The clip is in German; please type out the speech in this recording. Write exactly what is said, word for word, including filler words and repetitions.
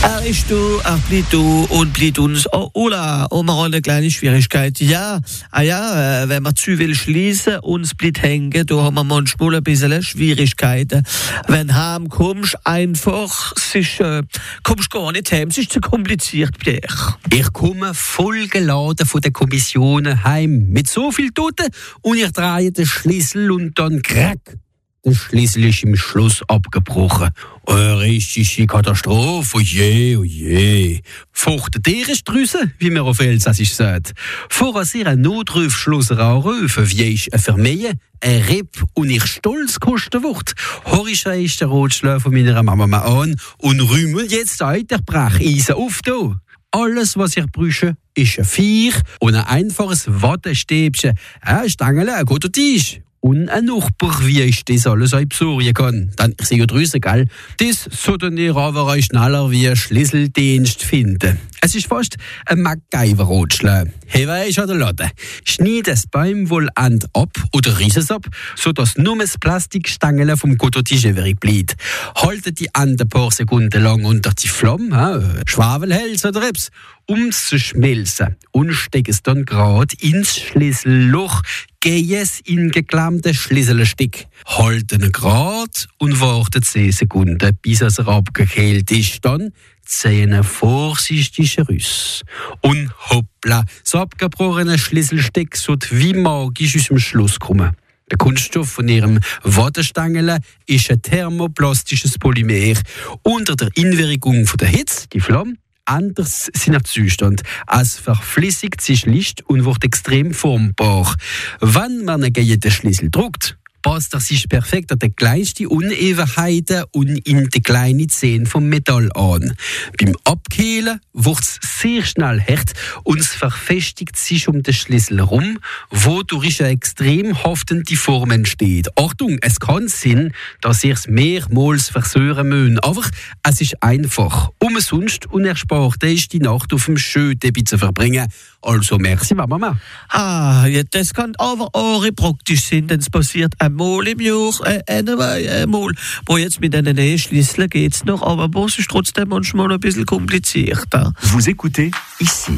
Er ist du, er bleibt du und bleibt uns. Oh, Ola, oh, wir haben eine kleine Schwierigkeit. Ja, ah ja, äh, wenn wir zu will schließen, uns bleibt hängen, da haben wir manchmal ein bisschen Schwierigkeiten. Wenn du heim kommst, einfach, es ist, äh, kommst gar nicht heim, es ist zu kompliziert, Pierre. Ich komme voll geladen von den Kommissionen heim, mit so viel Toten, und ich drehe den Schlüssel und dann krack. Der Schlüssel ist im Schluss abgebrochen. Eine richtige Katastrophe, oje, oje. Feuchte Dierenstrüsse, wie man auf Elsassisch sagt. Vor sehr ein Notrufschlosser anrufen, wie ich ein Vermehren, ein Ripp und ich stolz kosten wird. Horische ist der Rotschlag von meiner Mama mal an und rümmel jetzt ein, der Brecheisen auf da. Alles, was ich brauche, ist ein Vier und ein einfaches Wattestäbchen, ein Stangerl, ein guter Tisch. Und ein Nachbar, wie ich das alles besorgen kann. Dann, ich sehe ja drüssen, gell? Das sollte ihr aber euch schneller wie ein Schlüsseldienst finden. Es ist fast ein MacGyver-Rotschlag. Hey, weisst an der Latte. Schneid das Baumwollend ab oder riss es ab, sodass nur das Plastikstangerl vom Coton-Tige übrig bleibt. Haltet die Ende ein paar Sekunden lang unter die Flamme, Schwafelhals oder etwas, um es zu schmelzen. Und steck es dann gerade ins Schlüsselloch, geh es in geklammte Schlüsselstück. Halten ihn gerade und warten zehn Sekunden, bis es abgekühlt ist. Dann ziehen vorsichtig raus. Und hoppla, das abgebrochene Schlüsselstück sollte wie magisch aus dem Schluss kommen. Der Kunststoff von ihrem Wattestangerl ist ein thermoplastisches Polymer. Unter der Einwirkung von der Hitze, die Flamme, anders sind Zustand. Es verflüssigt sich leicht und wird extrem formbar. Wenn man einen den Schlüssel drückt, passt er sich perfekt an die kleinsten Unebenheiten und in die kleinen Zähne vom Metall an. Beim Abkehlen wird es sehr schnell hart und es verfestigt sich um den Schlüssel herum, wodurch eine extrem haftende Form entsteht. Achtung, es kann sein, dass ihr es mehrmals versuchen müsst, aber es ist einfach. Umsonst und erspart ist die Nacht auf dem Schötebi zu verbringen. Also merci, Mama. Ah, ja, das kann aber auch praktisch sein, denn es passiert einmal im Jahr, äh, einmal. Wo jetzt mit einem Nähschlüssel geht's noch, aber es ist trotzdem manchmal ein bisschen komplizierter. Vous écoutez ici.